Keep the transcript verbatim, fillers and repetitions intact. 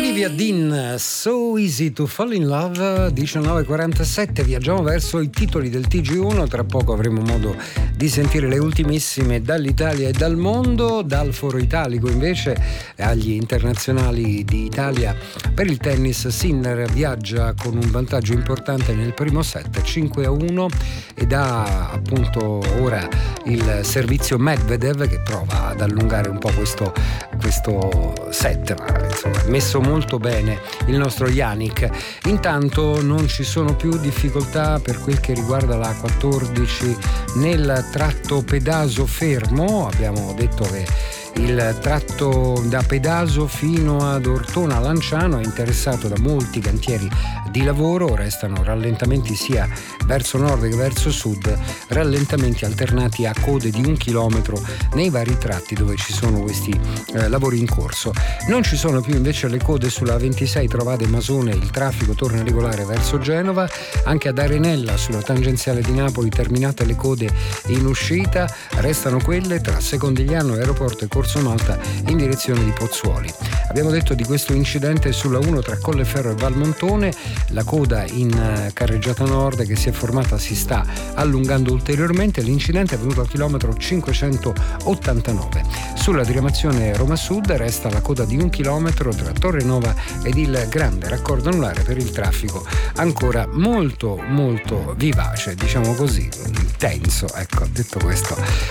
Olivia Dean, So Easy to Fall in Love, diciannove e quarantasette. Viaggiamo verso i titoli del T G uno. Tra poco avremo modo di sentire le ultimissime dall'Italia e dal mondo. Dal Foro Italico invece agli internazionali di Italia per il tennis, Sinner viaggia con un vantaggio importante nel primo set, cinque a uno, ed ha appunto ora il servizio Medvedev che prova ad allungare un po' questo, questo set, ma insomma messo molto bene il nostro Jannik. Intanto non ci sono più difficoltà per quel che riguarda la quattordici nel tratto Pedaso Fermo. Abbiamo detto che il tratto da Pedaso fino ad Ortona Lanciano è interessato da molti cantieri di lavoro, restano rallentamenti sia verso nord che verso sud, rallentamenti alternati a code di un chilometro nei vari tratti dove ci sono questi eh, lavori in corso. Non ci sono più invece le code sulla ventisei Trovade Masone, il traffico torna regolare verso Genova, anche ad Arenella sulla tangenziale di Napoli terminate le code in uscita, restano quelle tra Secondigliano, Aeroporto e Corso Malta in direzione di Pozzuoli. Abbiamo detto di questo incidente sulla uno tra Colleferro e Valmontone, la coda in carreggiata nord che si è formata si sta allungando ulteriormente, l'incidente è avvenuto al chilometro cinquecentottantanove. Sulla diramazione Roma Sud resta la coda di un chilometro tra Torre Nova ed il grande raccordo anulare per il traffico ancora molto molto vivace, diciamo così, intenso. Ecco, detto questo,